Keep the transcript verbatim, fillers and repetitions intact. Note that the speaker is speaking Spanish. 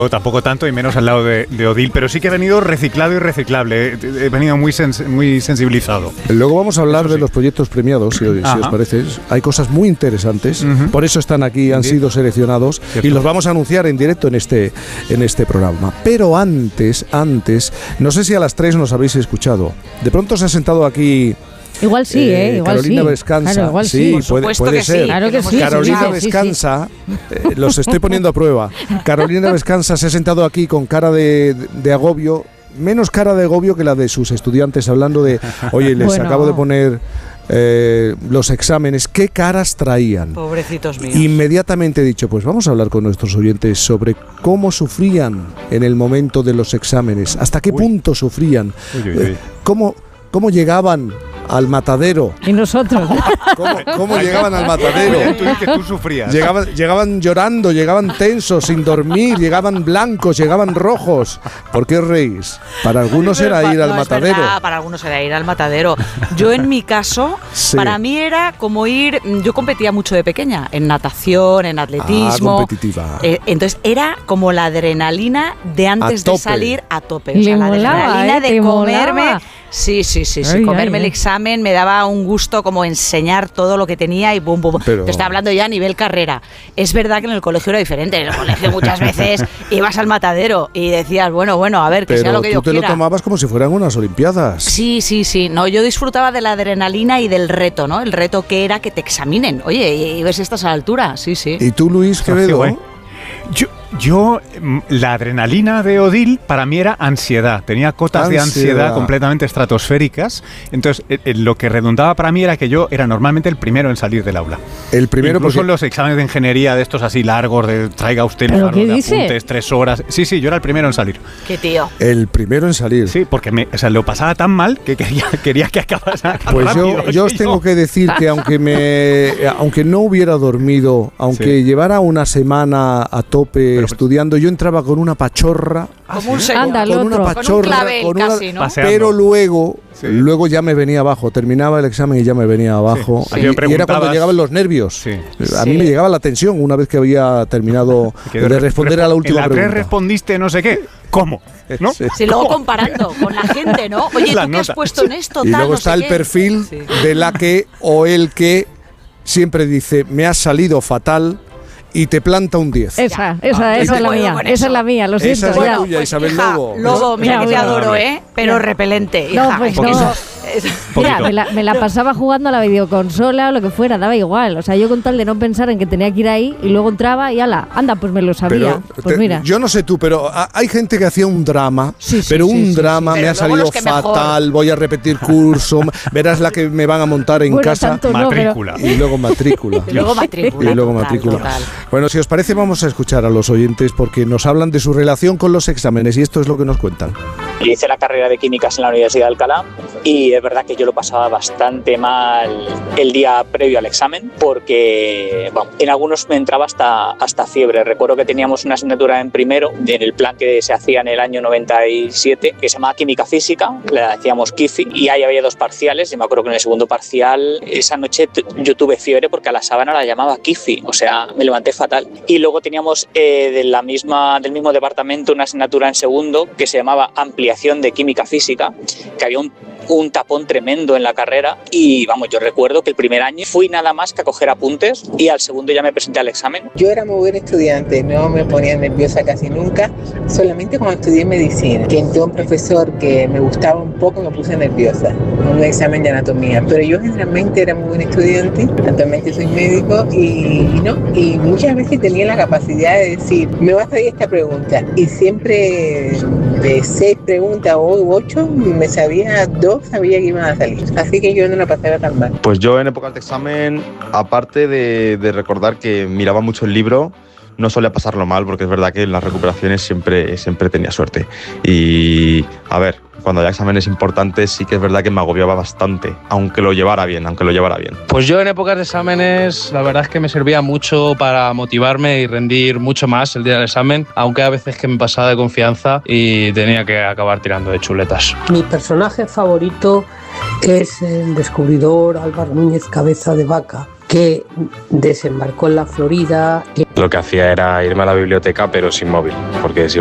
O tampoco tanto y menos al lado de, de Odil, pero sí que he venido reciclado y reciclable. He, he venido muy, sens, muy sensibilizado. Luego vamos a hablar sí. de los proyectos premiados, si, si os parece. Hay cosas muy interesantes, uh-huh. por eso están aquí, han sido seleccionados ¿Cierto? Y los vamos a anunciar en directo en este, en este programa. Pero antes, antes, no sé si a las tres nos habéis escuchado. De pronto se ha sentado aquí... Igual sí, ¿eh? Igual Carolina sí. Vescanza. Claro, igual sí, sí. puede, puede que ser. Sí. Claro que sí. Carolina sí, Vescanza, sí, sí. Eh, los estoy poniendo a prueba. Carolina Vescanza se ha sentado aquí con cara de, de agobio, menos cara de agobio que la de sus estudiantes, hablando de, oye, les bueno. acabo de poner eh, los exámenes, ¿qué caras traían? Pobrecitos míos. Inmediatamente he dicho, pues vamos a hablar con nuestros oyentes sobre cómo sufrían en el momento de los exámenes, hasta qué uy. punto sufrían, uy, uy, uy. cómo, cómo llegaban al matadero. Y nosotros. ¿Cómo, cómo llegaban al matadero? Tú, que tú sufrías. Llegaban, llegaban llorando, llegaban tensos, sin dormir, llegaban blancos, llegaban rojos. ¿Por qué os reís? Para algunos era ir al no, matadero. Es verdad, para algunos era ir al matadero. Yo en mi caso, sí. para mí era como ir... Yo competía mucho de pequeña, en natación, en atletismo. Ah, competitiva. Eh, entonces era como la adrenalina de antes de salir a tope. O sea, la molaba, adrenalina eh, de comerme... Molaba. Sí, sí, sí, sí. Ay, comerme ay, el examen me daba un gusto como enseñar todo lo que tenía y bum, bum. Pero... Te estoy hablando ya a nivel carrera. Es verdad que en el colegio era diferente. En el colegio muchas veces ibas al matadero y decías, bueno, bueno, a ver, que pero sea lo que yo quiera. Pero tú te lo tomabas como si fueran unas olimpiadas. Sí, sí, sí. No, yo disfrutaba de la adrenalina y del reto, ¿no? El reto que era que te examinen. Oye, y ves si estás a la altura. Sí, sí. ¿Y tú, Luis Quevedo? Yo, yo, la adrenalina de Odil para mí era ansiedad. Tenía cotas ansiedad. de ansiedad completamente estratosféricas. Entonces, eh, eh, lo que redundaba para mí era que yo era normalmente el primero en salir del aula. El primero Incluso porque... en los exámenes de ingeniería de estos así largos, de traiga usted el de apuntes, tres horas. Sí, sí, yo era el primero en salir. ¿Qué tío? El primero en salir. Sí, porque me, o sea, lo pasaba tan mal que quería, quería que acabara. Pues rápido, yo, yo os tengo yo. que decir que aunque me, aunque no hubiera dormido, aunque sí. llevara una semana a tope Pero, estudiando, yo entraba con una pachorra, como un Anda, con una pachorra, con un clavel, con una, casi, ¿no? pero luego, sí. luego ya me venía abajo. Terminaba el examen y ya me venía abajo. Sí. Sí. Y, y era cuando llegaban los nervios. Sí. A mí sí. me llegaba la tensión una vez que había terminado de responder a la última en la pregunta. tres respondiste no sé qué. ¿Cómo? ¿No? Sí, sí, luego comparando con la gente, ¿no? Oye, la ¿tú qué has puesto en esto? Y tal, luego no está sé el qué? perfil sí. de la que o el que siempre dice, me ha salido fatal, y te planta un diez. Esa, esa, ah, esa es la mía. Esa es la mía, lo siento. Esa es la ya. tuya, Isabel hija, Lobo. Lobo, mira que te adoro, ¿eh? Pero repelente, hija. No, pues no. Eso, Mira, me la, me la pasaba jugando a la videoconsola o lo que fuera, daba igual. O sea, yo con tal de no pensar en que tenía que ir ahí y luego entraba y ala, anda, pues me lo sabía. Pero, pues te, mira. Yo no sé tú, pero hay gente que hacía un drama, sí, sí, pero sí, un sí, drama, sí, me sí. ha salido fatal, mejor. voy a repetir curso, verás la que me van a montar en bueno, casa. No, matrícula. Pero... Y luego matrícula. y luego matrícula. Y luego total, matrícula. Total. Bueno, si os parece, vamos a escuchar a los oyentes porque nos hablan de su relación con los exámenes y esto es lo que nos cuentan. Yo hice la carrera de químicas en la Universidad de Alcalá y es verdad que yo lo pasaba bastante mal el día previo al examen porque bueno, en algunos me entraba hasta, hasta fiebre. Recuerdo que teníamos una asignatura en primero en el plan que se hacía en el año noventa y siete que se llamaba Química Física, la hacíamos Kifi y ahí había dos parciales y me acuerdo que en el segundo parcial esa noche t- yo tuve fiebre porque a la sábana la llamaba Kifi, o sea, me levanté fatal. Y luego teníamos eh, de la misma, del mismo departamento una asignatura en segundo que se llamaba Ampliación de Química Física, que había un, un tapón tremendo en la carrera y vamos, yo recuerdo que el primer año fui nada más que a coger apuntes y al segundo ya me presenté al examen. Yo era muy buen estudiante, no me ponía nerviosa casi nunca, solamente cuando estudié medicina, que entró un profesor que me gustaba un poco me puse nerviosa, en un examen de anatomía, pero yo generalmente era muy buen estudiante, actualmente soy médico y, y no, y muchas veces tenía la capacidad de decir, me va a salir esta pregunta y siempre de seis preguntas o ocho me sabía dos, sabía que iban a salir, así que yo no la pasaba tan mal. Pues yo en épocas de examen, aparte de, de recordar que miraba mucho el libro, no solía pasarlo mal porque es verdad que en las recuperaciones siempre, siempre tenía suerte y a ver, cuando había exámenes importantes sí que es verdad que me agobiaba bastante, aunque lo llevara bien, aunque lo llevara bien. Pues yo en épocas de exámenes la verdad es que me servía mucho para motivarme y rendir mucho más el día del examen, aunque a veces que me pasaba de confianza y tenía que acabar tirando de chuletas. Mi personaje favorito es el descubridor Álvaro Núñez Cabeza de Vaca, que desembarcó en la Florida. Lo que hacía era irme a la biblioteca pero sin móvil, porque si